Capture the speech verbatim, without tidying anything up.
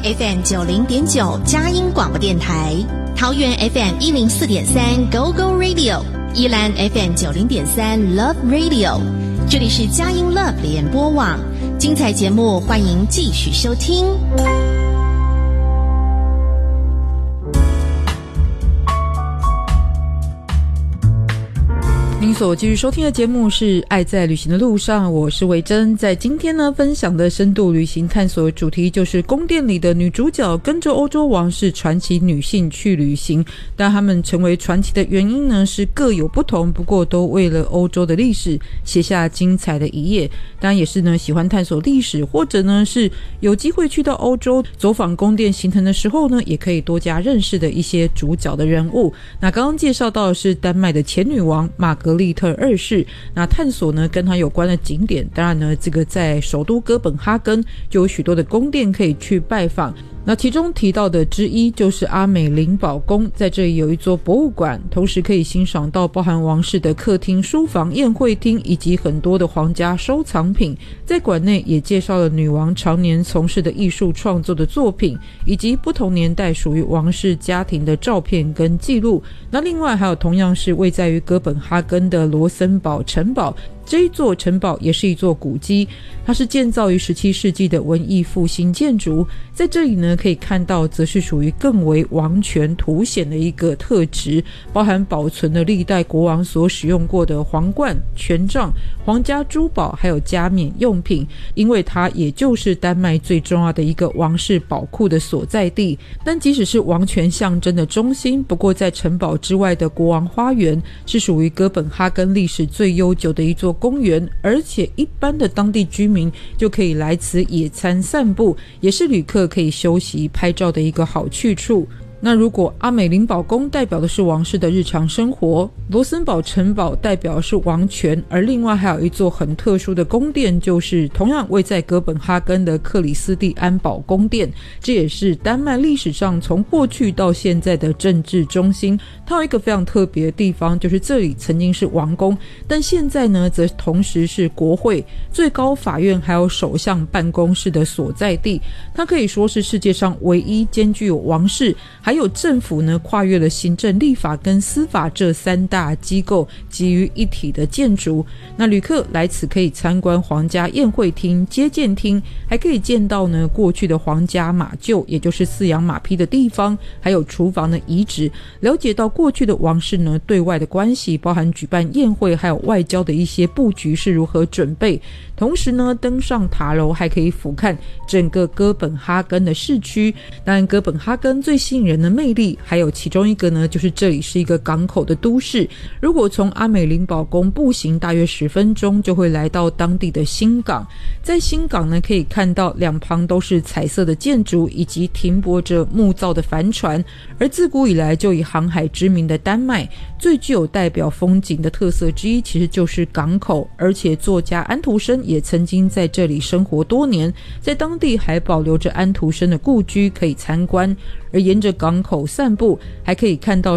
F M 九零点九佳音广播电台，桃园 F M 一零四点三 Go Go Radio， 宜兰 F M 九零点三 Love Radio， 这里是佳音 Love 联播网，精彩节目欢迎继续收听。 您所继续收听的节目是《爱在旅行的路上》，我是维珍。在今天呢，分享的深度旅行探索的主题就是宫殿里的女主角跟着欧洲王室传奇女性去旅行。但她们成为传奇的原因呢，是各有不同，不过都为了欧洲的历史写下精彩的一页。当然也是呢，喜欢探索历史，或者呢是有机会去到欧洲走访宫殿行程的时候呢，也可以多加认识的一些主角的人物。那刚刚介绍到的是丹麦的前女王玛格丽特二世，那探索呢跟她有关的景点，当然呢这个在首都哥本哈根就有许多的宫殿可以去拜访。那其中提到的之一就是阿美林堡宫，在这里有一座博物馆，同时可以欣赏到包含王室的客厅、书房、宴会厅以及很多的皇家收藏品。在馆内也介绍了女王常年从事的艺术创作的作品，以及不同年代属于王室家庭的照片跟记录。那另外还有同样是位在于哥本哈根的罗森堡城堡，这一座城堡也是一座古迹，它是建造于十七世纪的文艺复兴建筑。在这里呢，可以看到则是属于更为王权凸显的一个特质，包含保存了历代国王所使用过的皇冠、权杖、皇家珠宝还有加冕用品，因为它也就是丹麦最重要的一个王室宝库的所在地。但即使是王权象征的中心，不过在城堡之外的国王花园是属于哥本哈根历史最悠久的一座公园，而且一般的当地居民就可以来此野餐散步，也是旅客可以休息拍照的一个好去处。那如果阿美林堡宫代表的是王室的日常生活，罗森堡城堡代表的是王权，而另外还有一座很特殊的宫殿，就是同样位在哥本哈根的克里斯蒂安堡宫殿，这也是丹麦历史上从过去到现在的政治中心。它有一个非常特别的地方，就是这里曾经是王宫，但现在呢则同时是国会、最高法院还有首相办公室的所在地。它可以说是世界上唯一兼具有王室还有政府呢跨越了行政、立法跟司法这三大机构集于一体的建筑。那旅客来此可以参观皇家宴会厅、接见厅，还可以见到呢过去的皇家马厩，也就是饲养马匹的地方，还有厨房的遗址，了解到过去的王室呢对外的关系，包含举办宴会还有外交的一些布局是如何准备。同时呢登上塔楼还可以俯瞰整个哥本哈根的市区。当然哥本哈根最吸引人的魅力还有其中一个呢，就是这里是一个港口的都市。如果从阿美林堡宫步行大约十分钟就会来到当地的新港。在新港呢可以看到两旁都是彩色的建筑以及停泊着木造的帆船。而自古以来就以航海知名的丹麦，最具有代表风景的特色之一其实就是港口，而且作家安徒生也曾经在这里生活多年，在当地还保留着安徒生的故居可以参观。而沿着港口散步还可以看到